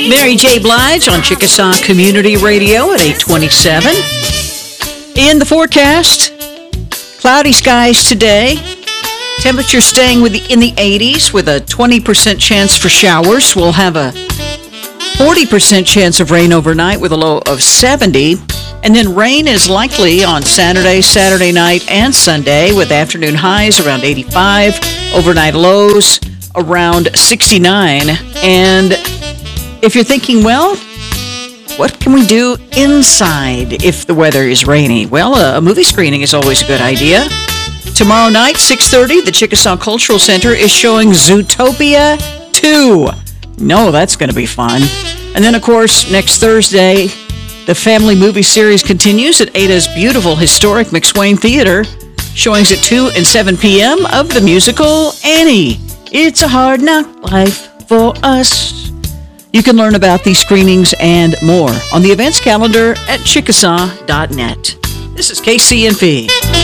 Mary J. Blige on Chickasaw Community Radio at 8:27. In the forecast, cloudy skies today. Temperature staying in the 80s with a 20% chance for showers. We'll have a 40% chance of rain overnight with a low of 70. And then rain is likely on Saturday night, and Sunday with afternoon highs around 85, overnight lows around 69. And if you're thinking, well, what can we do inside if the weather is rainy? Well, a movie screening is always a good idea. Tomorrow night, 6:30, the Chickasaw Cultural Center is showing Zootopia 2. No, that's going to be fun. And then, of course, next Thursday, the family movie series continues at Ada's beautiful historic McSwain Theater. Showings at 2 and 7 p.m. of the musical Annie. It's a hard knock life for us. You can learn about these screenings and more on the events calendar at chickasaw.net. This is KCNP.